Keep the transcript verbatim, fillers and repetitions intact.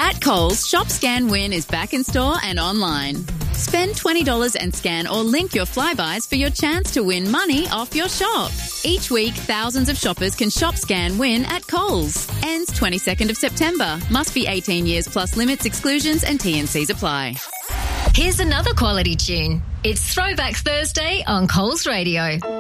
At Coles, Shop Scan Win is back in store and online. Spend twenty dollars and scan or link your Flybuys for your chance to win money off your shop. Each week, thousands of shoppers can Shop Scan Win at Coles. Ends twenty-second of September. Must be eighteen years plus limits, exclusions and T and Cs apply. Here's another quality tune. It's Throwback Thursday on Coles Radio.